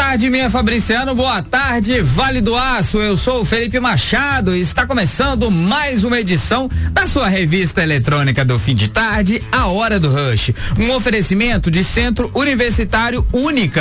tarde, minha Fabriciano, boa tarde, Vale do Aço, eu sou o Felipe Machado e está começando mais uma edição da sua revista eletrônica do fim de tarde, A Hora do Rush, um oferecimento de Centro Universitário Única.